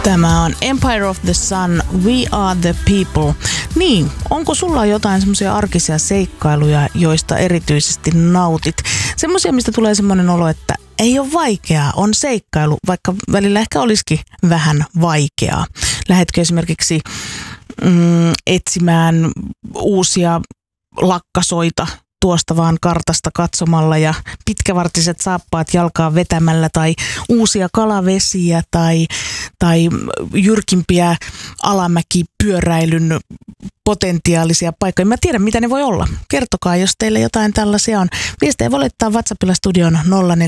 Tämä on Empire of the Sun, We Are the People. Niin, onko sulla jotain semmoisia arkisia seikkailuja, joista erityisesti nautit? Semmoisia, mistä tulee semmoinen olo, että ei ole vaikeaa, on seikkailu, vaikka välillä ehkä olisikin vähän vaikeaa. Lähetkö esimerkiksi etsimään uusia lakkasoita tuosta vaan kartasta katsomalla ja pitkävartiset saappaat jalkaan vetämällä tai uusia kalavesiä tai jyrkimpiä alamäkipyöräilyn potentiaalisia paikkoja. Mä tiedän, mitä ne voi olla. Kertokaa, jos teille jotain tällaisia on. Viestejä voi laittaa WhatsAppilla studion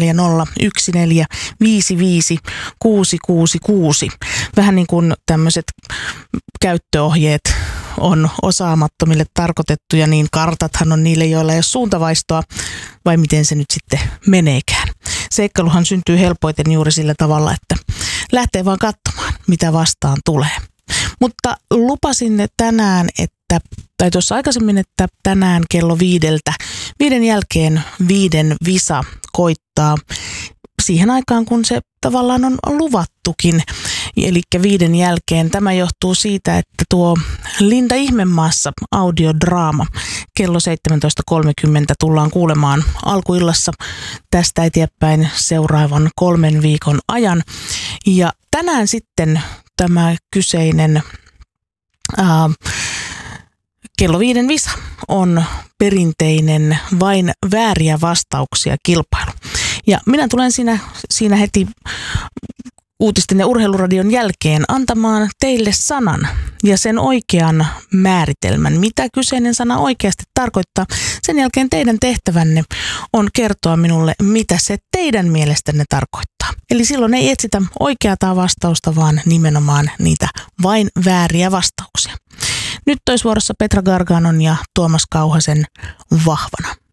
0401455666. Vähän niin kuin tämmöiset käyttöohjeet on osaamattomille tarkoitettuja, niin kartathan on niille, joilla ei ole suuntavaistoa, vai miten se nyt sitten meneekään. Seikkailuhan syntyy helpoiten juuri sillä tavalla, että lähtee vaan katsomaan, mitä vastaan tulee. Mutta lupasin tänään, tai tuossa aikaisemmin, että tänään kello 5 jälkeen 5 visa koittaa siihen aikaan, kun se tavallaan on luvattukin. Eli 5 jälkeen. Tämä johtuu siitä, että tuo Linda Ihmemaassa audiodraama kello 17.30 tullaan kuulemaan alkuillassa tästä eteenpäin seuraavan 3 viikon ajan. Ja tänään sitten tämä kyseinen kello 5 visa on perinteinen vain vääriä vastauksia -kilpailu. Ja minä tulen siinä heti uutisten ja urheiluradion jälkeen antamaan teille sanan ja sen oikean määritelmän, mitä kyseinen sana oikeasti tarkoittaa. Sen jälkeen teidän tehtävänne on kertoa minulle, mitä se teidän mielestänne tarkoittaa. Eli silloin ei etsitä oikeaa vastausta, vaan nimenomaan niitä vain vääriä vastauksia. Nyt olisi vuorossa Petra Garganon ja Tuomas Kauhasen Vahvana.